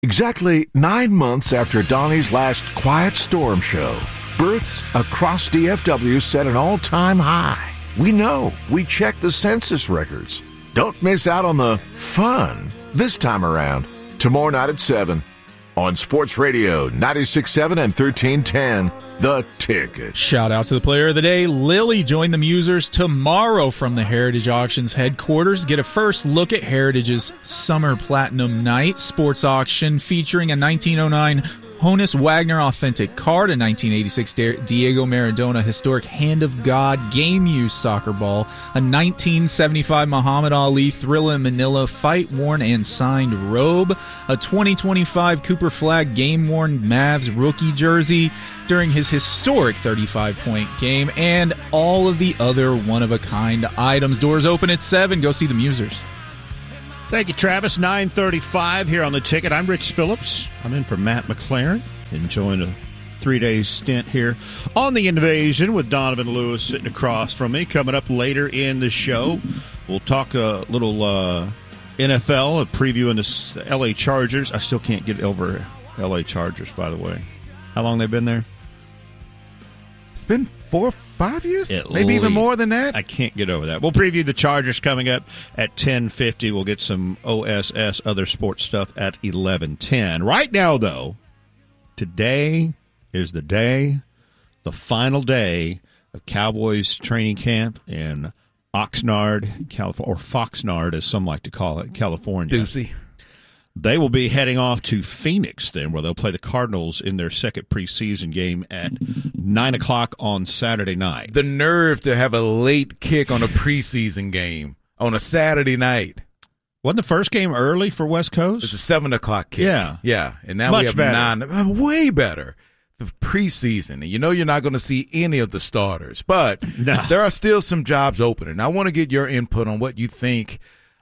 Exactly 9 months after Donnie's last Quiet Storm show, births across DFW set an all-time high. We know. We checked the census records. Don't miss out on the fun this time around. Tomorrow night at 7 on Sports Radio 96.7 and 1310, The Ticket. Shout out to the player of the day. Lily joined the Musers tomorrow from the Heritage Auctions headquarters. Get a first look at Heritage's Summer Platinum Night sports auction featuring a 1909 Honus Wagner authentic card, a 1986 Diego Maradona historic Hand of God game-use soccer ball, a 1975 Muhammad Ali Thrilla Manila fight-worn and signed robe, a 2025 Cooper Flag game-worn Mavs rookie jersey during his historic 35-point game, and all of the other one-of-a-kind items. Doors open at 7. Go see the Musers. Thank you, Travis. 9:35 here on The Ticket. I'm Rich Phillips. I'm in for Matt McLaren, enjoying a 3-day stint here on The Invasion with Donovan Lewis sitting across from me. Coming up later in the show, we'll talk a little NFL, a preview in the L.A. Chargers. I still can't get over L.A. Chargers, by the way. How long they been there? It's been 4 or 5 years? At Maybe least. even more than that? I can't get over that. We'll preview the Chargers coming up at 10:50. We'll get some OSS, other sports stuff, at 11:10. Right now, though, today is the final day of Cowboys training camp in Oxnard, California, or Foxnard, as some like to call it, California. Doozy. They will be heading off to Phoenix then, where they'll play the Cardinals in their second preseason game at 9 o'clock on Saturday night. The nerve to have a late kick on a preseason game on a Saturday night. Wasn't the first game early for West Coast? It's a 7 o'clock kick. Yeah. Yeah. And now Much we have better. 9. Way better. The preseason. And you know you're not going to see any of the starters. But there are still some jobs open. And I want to get your input on what you think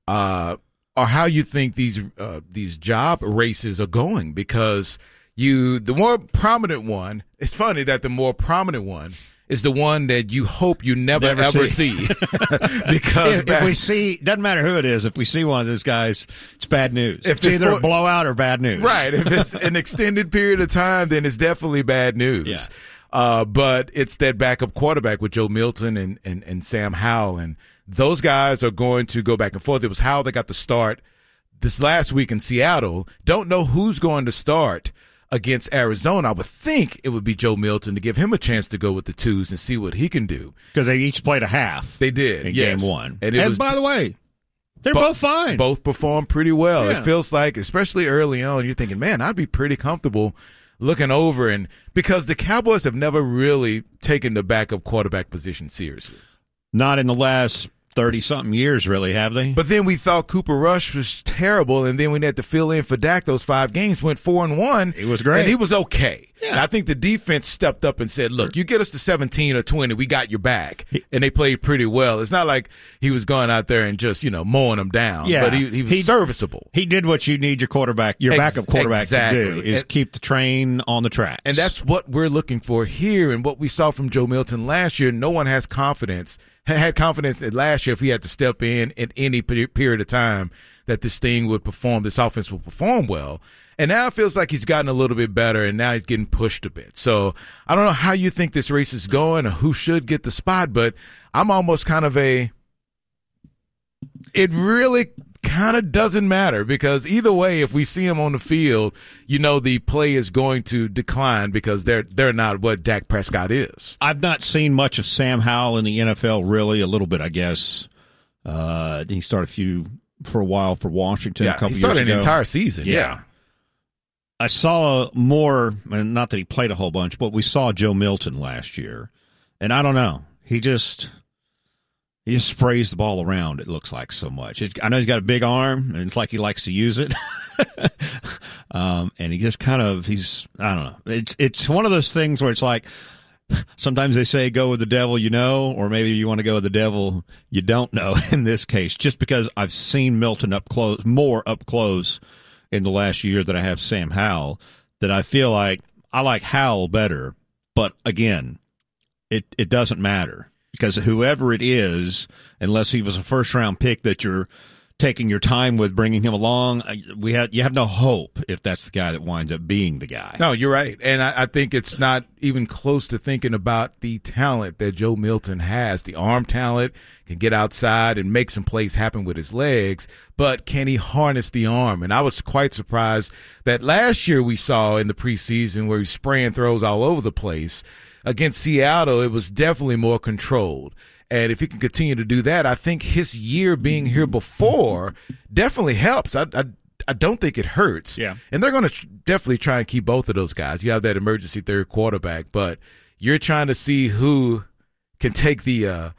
or how you think these job races are going, because the more prominent one, it's funny that the more prominent one is the one that you hope you never ever see. Because if we see, doesn't matter who it is, if we see one of those guys, it's bad news. If it's either a blowout or bad news. Right. If it's an extended period of time, then it's definitely bad news. Yeah. But it's that backup quarterback with Joe Milton and Sam Howell, and those guys are going to go back and forth. It was Howell that got the start this last week in Seattle. Don't know who's going to start against Arizona. I would think it would be Joe Milton to give him a chance to go with the twos and see what he can do. Because they each played a half. They did. In yes. game one. And by the way, they're both fine. Both performed pretty well. Yeah. It feels like, especially early on, you're thinking, man, I'd be pretty comfortable looking over. And because the Cowboys have never really taken the backup quarterback position seriously. Not in the last 30-something years, really, have they? But then we thought Cooper Rush was terrible, and then we had to fill in for Dak. Those 5 games went 4-1. He was great. And he was okay. Yeah. And I think the defense stepped up and said, look, you get us to 17 or 20, we got your back. And they played pretty well. It's not like he was going out there and just, mowing them down. Yeah. But he was serviceable. He did what you need your backup quarterback to do, is keep the train on the tracks. And that's what we're looking for here. And what we saw from Joe Milton last year, no one had confidence that last year if he had to step in at any period of time that this offense would perform well. And now it feels like he's gotten a little bit better, and now he's getting pushed a bit. So I don't know how you think this race is going or who should get the spot, but I'm almost kind of it really kind of doesn't matter, because either way, if we see him on the field, the play is going to decline because they're not what Dak Prescott is. I've not seen much of Sam Howell in the NFL, really. A little bit, I guess. He started for a while for Washington a couple years ago. He started an entire season, yeah. I saw more, and not that he played a whole bunch, but we saw Joe Milton last year. And I don't know. He just sprays the ball around, it looks like, so much. I know he's got a big arm, and it's like he likes to use it. And he just I don't know. It's one of those things where it's like, sometimes they say go with the devil you know, or maybe you want to go with the devil you don't know in this case, just because I've seen Milton more up close in the last year than I have Sam Howell, that I feel like I like Howell better. But again, it doesn't matter, because whoever it is, unless he was a first-round pick that you're taking your time with bringing him along. You have no hope if that's the guy that winds up being the guy. No, you're right. And I think it's not even close to thinking about the talent that Joe Milton has. The arm talent, can get outside and make some plays happen with his legs, but can he harness the arm? And I was quite surprised that last year we saw in the preseason where he's spraying throws all over the place. Against Seattle, it was definitely more controlled. And if he can continue to do that, I think his year being here before definitely helps. I don't think it hurts. Yeah. And they're going to definitely try and keep both of those guys. You have that emergency third quarterback, but you're trying to see who can take the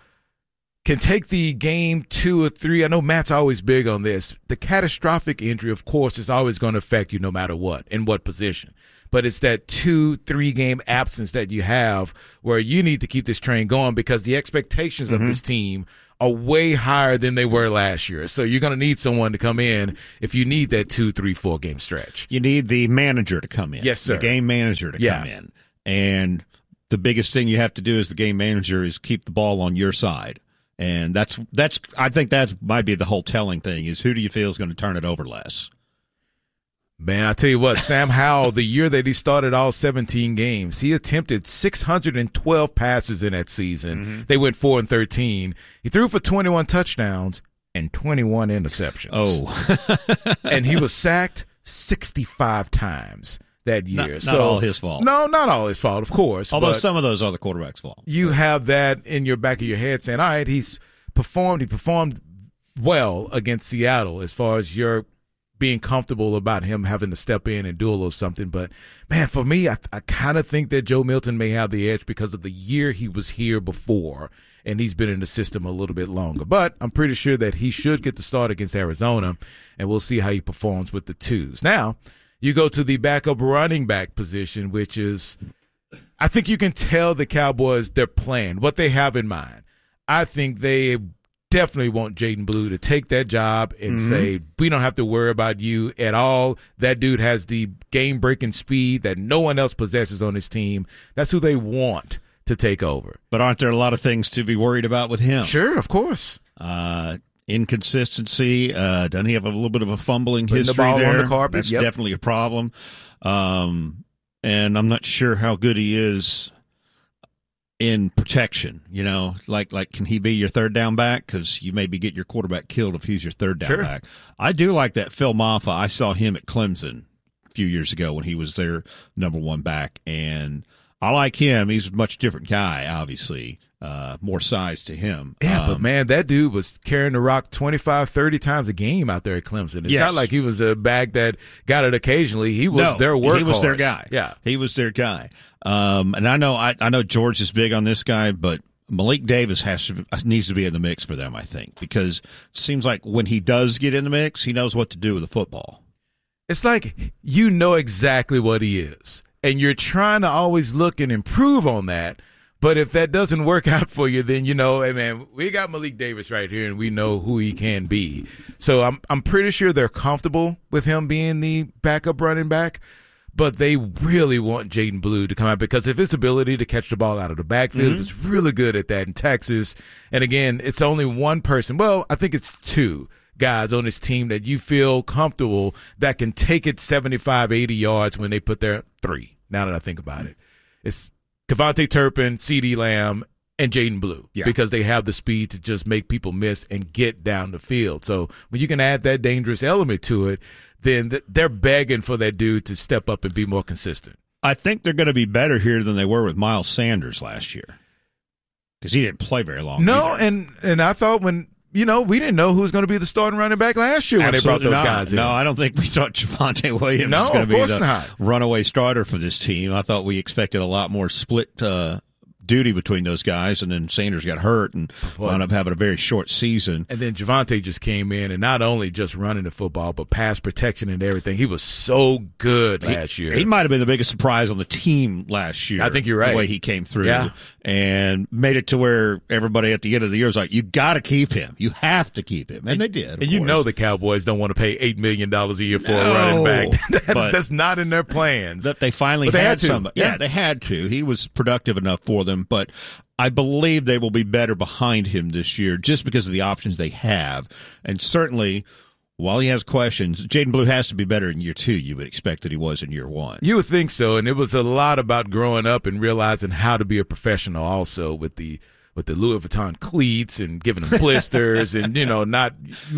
game 2 or 3. I know Matt's always big on this. The catastrophic injury, of course, is always going to affect you no matter what, in what position. But it's that 2-3 game absence that you have where you need to keep this train going because the expectations of this team are way higher than they were last year. So you're going to need someone to come in if you need that 2, 3, 4 game stretch. You need the manager to come in. Yes, sir. The game manager to come in. And the biggest thing you have to do as the game manager is keep the ball on your side. And that's I think that might be the whole telling thing is who do you feel is going to turn it over less? Man, I tell you what, Sam Howell, the year that he started all 17 games, he attempted 612 passes in that season. They went 4-13. He threw for 21 touchdowns and 21 interceptions. Oh. And he was sacked 65 times that year. Not all his fault. No, not all his fault, of course. Although some of those are the quarterback's fault. You have that in your back of your head saying, all right, he performed well against Seattle as far as your being comfortable about him having to step in and do a little something. But, man, for me, I kind of think that Joe Milton may have the edge because of the year he was here before, and he's been in the system a little bit longer. But I'm pretty sure that he should get the start against Arizona, and we'll see how he performs with the twos. Now, you go to the backup running back position, which is I think you can tell the Cowboys their plan, what they have in mind. I think they definitely want Jaden Blue to take that job and say, we don't have to worry about you at all. That dude has the game-breaking speed that no one else possesses on his team. That's who they want to take over. But aren't there a lot of things to be worried about with him? Sure, of course. Inconsistency. Doesn't he have a little bit of a fumbling history the ball there? On the carpet. That's definitely a problem. And I'm not sure how good he is in protection, like can he be your third down back? Because you maybe get your quarterback killed if he's your third down back. I do like that Phil Maffa. I saw him at Clemson a few years ago when he was their number one back, and I like him. He's a much different guy, obviously. More size to him. Yeah, but man, that dude was carrying the rock 25, 30 times a game out there at Clemson. It's not like he was a back that got it occasionally. He was their workhorse. He was their guy. Yeah. He was their guy. And I know George is big on this guy, but Malik Davis needs to be in the mix for them, I think, because it seems like when he does get in the mix, he knows what to do with the football. It's like you know exactly what he is, and you're trying to always look and improve on that. But if that doesn't work out for you, then hey man, we got Malik Davis right here, and we know who he can be. So I'm pretty sure they're comfortable with him being the backup running back, but they really want Jaden Blue to come out because of his ability to catch the ball out of the backfield. He was really good at that in Texas. And again, it's only one person. Well, I think it's two guys on his team that you feel comfortable that can take it 75, 80 yards when they put their three. Now that I think about it, it's Kevontae Turpin, CeeDee Lamb, and Jaden Blue because they have the speed to just make people miss and get down the field. So when you can add that dangerous element to it, then they're begging for that dude to step up and be more consistent. I think they're going to be better here than they were with Miles Sanders last year because he didn't play very long. No, either. and I thought when we didn't know who was going to be the starting running back last year when they brought those guys in. No, I don't think we thought Javonte Williams was going to be the runaway starter for this team. I thought we expected a lot more split duty between those guys, and then Sanders got hurt and wound up having a very short season. And then Javonte just came in and not only just running the football, but pass protection and everything. He was so good last year. He might have been the biggest surprise on the team last year. I think you're right. The way he came through and made it to where everybody at the end of the year was like, you got to keep him. You have to keep him. And they did. And the Cowboys don't want to pay $8 million a year for a running back. That's not in their plans. That they finally had somebody. Yeah, they had to. He was productive enough for them. him, but I believe they will be better behind him this year just because of the options they have. And certainly, while he has questions, Jaden Blue has to be better in year 2, you would expect that he was in year 1. You would think so, and it was a lot about growing up and realizing how to be a professional also with the Louis Vuitton cleats and giving them blisters and, not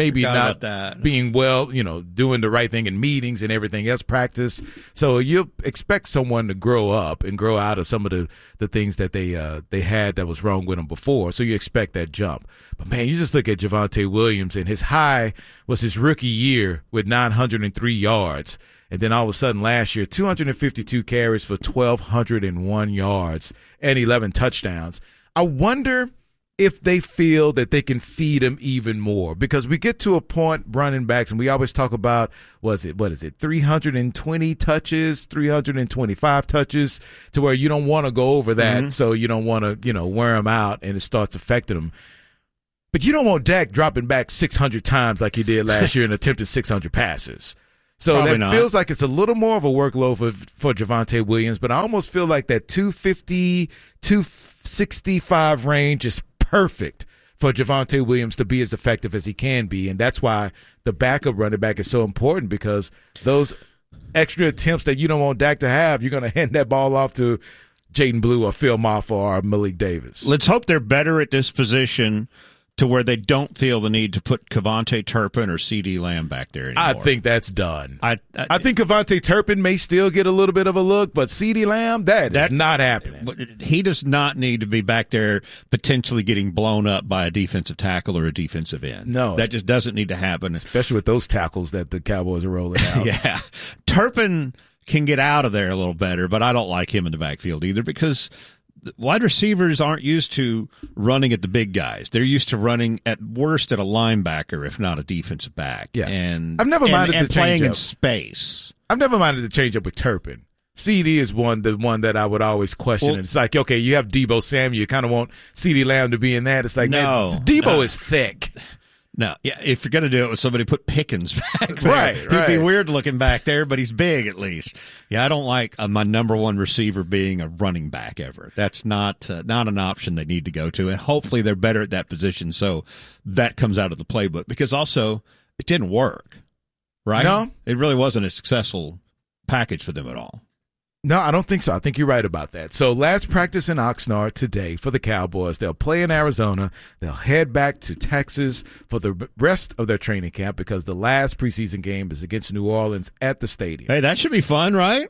being doing the right thing in meetings and everything else, practice. So you expect someone to grow up and grow out of some of the things that they had that was wrong with them before. So you expect that jump. But, man, you just look at Javonte Williams, and his high was his rookie year with 903 yards. And then all of a sudden last year, 252 carries for 1,201 yards and 11 touchdowns. I wonder if they feel that they can feed him even more, because we get to a point running backs, and we always talk about, what is it, 320 touches, 325 touches, to where you don't want to go over that, so you don't want to, wear him out and it starts affecting him. But you don't want Dak dropping back 600 times like he did last year and attempting 600 passes. So probably that not. Feels like it's a little more of a workload for Javonte Williams, but I almost feel like that 250, 265 range is perfect for Javonte Williams to be as effective as he can be, and that's why the backup running back is so important, because those extra attempts that you don't want Dak to have, you're going to hand that ball off to Jaden Blue or Phil Maffa or Malik Davis. Let's hope they're better at this position to where they don't feel the need to put Kevontae Turpin or CeeDee Lamb back there anymore. I think that's done. I think Kevontae Turpin may still get a little bit of a look, but CeeDee Lamb, that is not happening. He does not need to be back there potentially getting blown up by a defensive tackle or a defensive end. No. That just doesn't need to happen. Especially with those tackles that the Cowboys are rolling out. Yeah. Turpin can get out of there a little better, but I don't like him in the backfield either, because wide receivers aren't used to running at the big guys. They're used to running at worst at a linebacker, if not a defensive back. Yeah. And I've never minded and the playing change in up. space. I've never minded the change up with Turpin. CeeDee is the one that I would always question. Well, it's like, okay, you have Deebo Samuel. You kind of want CeeDee Lamb to be in that. It's like, no, Deebo is thick. No, yeah, if you're going to do it with somebody, put Pickens back there. Right. He'd be weird looking back there, but he's big at least. Yeah, I don't like my number one receiver being a running back ever. That's not an option they need to go to, and hopefully they're better at that position, so that comes out of the playbook. Because also, it didn't work, right? No. It really wasn't a successful package for them at all. No, I don't think so. I think you're right about that. So last practice in Oxnard today for the Cowboys. They'll play in Arizona. They'll head back to Texas for the rest of their training camp, because the last preseason game is against New Orleans at the stadium. Hey, that should be fun, right?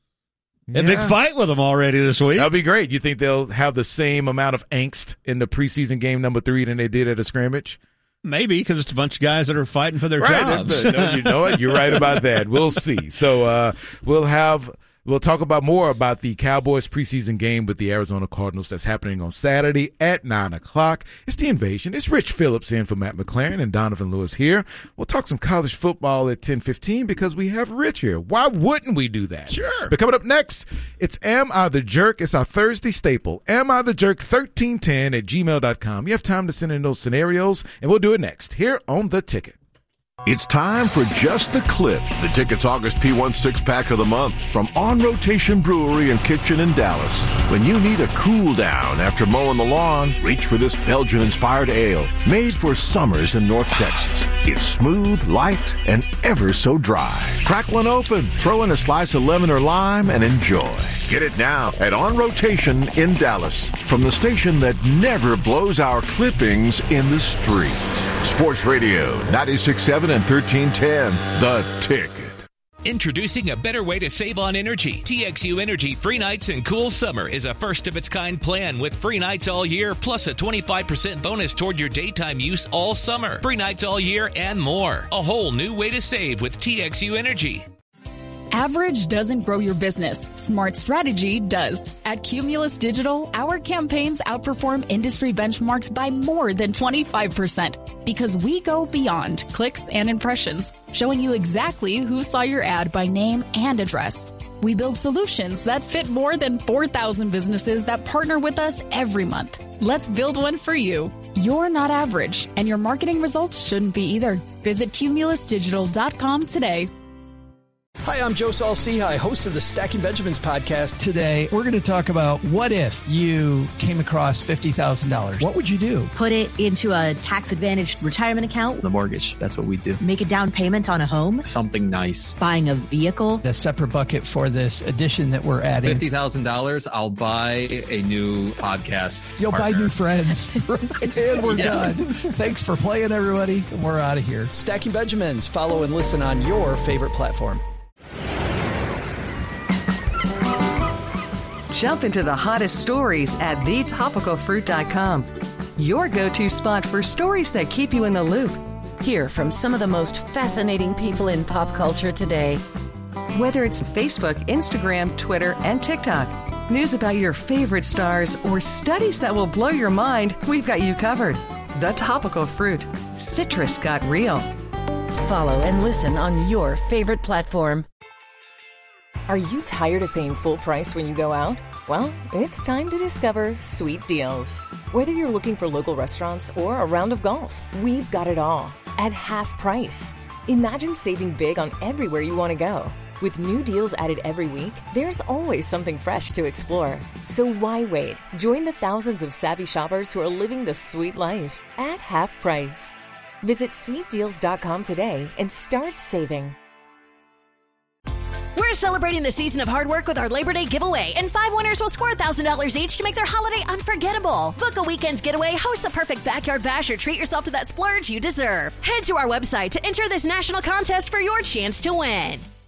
A big fight with them already this week. That'll be great. You think they'll have the same amount of angst in the preseason game number 3 than they did at a scrimmage? Maybe, because it's a bunch of guys that are fighting for their jobs. No, you know what? You're right about that. We'll see. So we'll talk about more about the Cowboys preseason game with the Arizona Cardinals that's happening on Saturday at 9 o'clock. It's The Invasion. It's Rich Phillips in for Matt McLaren and Donovan Lewis here. We'll talk some college football at 10:15 because we have Rich here. Why wouldn't we do that? Sure. But coming up next, it's Am I the Jerk? It's our Thursday staple. Am I the Jerk 1310 at gmail.com. You have time to send in those scenarios, and we'll do it next here on The Ticket. It's time for Just the Clip, the Ticket's August P1 six-pack of the month from On Rotation Brewery and Kitchen in Dallas. When you need a cool down after mowing the lawn, reach for this Belgian-inspired ale made for summers in North Texas. It's smooth, light, and ever so dry. Crack one open, throw in a slice of lemon or lime, and enjoy. Get it now at On Rotation in Dallas from the station that never blows our clippings in the street. Sports Radio 96.7 and 1310, The Ticket. Introducing a better way to save on energy. TXU Energy Free Nights and Cool Summer is a first-of-its-kind plan with free nights all year, plus a 25% bonus toward your daytime use all summer. Free nights all year and more. A whole new way to save with TXU Energy. Average doesn't grow your business. Smart strategy does. At Cumulus Digital, our campaigns outperform industry benchmarks by more than 25% because we go beyond clicks and impressions, showing you exactly who saw your ad by name and address. We build solutions that fit more than 4,000 businesses that partner with us every month. Let's build one for you. You're not average, and your marketing results shouldn't be either. Visit cumulusdigital.com today. Hi, I'm Joe Saul-Sehy, host of the Stacking Benjamins podcast. Today, we're going to talk about what if you came across $50,000? What would you do? Put it into a tax-advantaged retirement account. The mortgage. That's what we do. Make a down payment on a home. Something nice. Buying a vehicle. A separate bucket for this addition that we're adding. $50,000, I'll buy a new podcast. You'll buy new friends. And we're done. Thanks for playing, everybody. And we're out of here. Stacking Benjamins. Follow and listen on your favorite platform. Jump into the hottest stories at thetopicalfruit.com. Your go-to spot for stories that keep you in the loop. Hear from some of the most fascinating people in pop culture today. Whether it's Facebook, Instagram, Twitter, and TikTok, news about your favorite stars, or studies that will blow your mind, we've got you covered. The Topical Fruit. Citrus got real. Follow and listen on your favorite platform. Are you tired of paying full price when you go out? Well, it's time to discover Sweet Deals. Whether you're looking for local restaurants or a round of golf, we've got it all at half price. Imagine saving big on everywhere you want to go. With new deals added every week, there's always something fresh to explore. So why wait? Join the thousands of savvy shoppers who are living the sweet life at half price. Visit sweetdeals.com today and start saving. We're celebrating the season of hard work with our Labor Day giveaway, and 5 winners will score $1,000 each to make their holiday unforgettable. Book a weekend getaway, host the perfect backyard bash, or treat yourself to that splurge you deserve. Head to our website to enter this national contest for your chance to win.